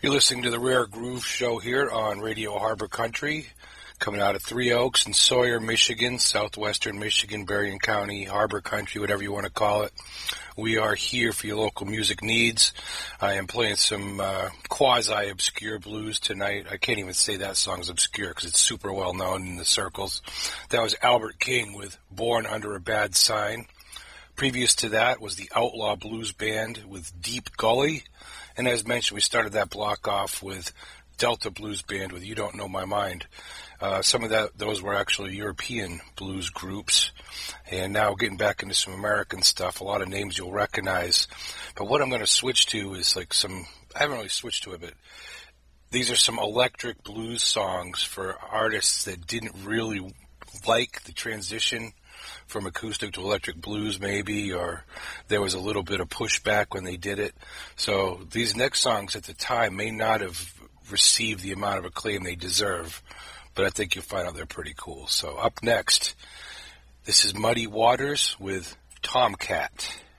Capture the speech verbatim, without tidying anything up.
You're listening to the Rare Groove Show here on Radio Harbor Country, coming out of Three Oaks and Sawyer, Michigan, southwestern Michigan, Berrien County, Harbor Country, whatever you want to call it. We are here for your local music needs. I am playing some uh, quasi-obscure blues tonight. I can't even say that song's obscure because it's super well known in the circles. That was Albert King with Born Under a Bad Sign. Previous to that was the Outlaw Blues Band with Deep Gully. And as mentioned, we started that block off with Delta Blues Band with You Don't Know My Mind. Uh, some of that, those were actually European blues groups. And now getting back into some American stuff, a lot of names you'll recognize. But what I'm going to switch to is like some, I haven't really switched to it, but these are some electric blues songs for artists that didn't really like the transition from acoustic to electric blues maybe, or there was a little bit of pushback when they did it. So these next songs at the time may not have received the amount of acclaim they deserve, but I think you'll find out they're pretty cool. So up next, this is Muddy Waters with Tomcat.